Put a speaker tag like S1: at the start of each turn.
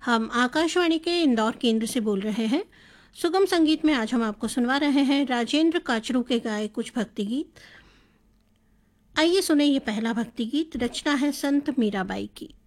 S1: हम आकाशवाणी के इंदौर केंद्र से बोल रहे हैं। सुगम संगीत में आज हम आपको सुनवा रहे हैं राजेंद्र काचरू के गाए कुछ भक्ति गीत। आइए सुने ये पहला भक्ति गीत। रचना है संत मीराबाई की।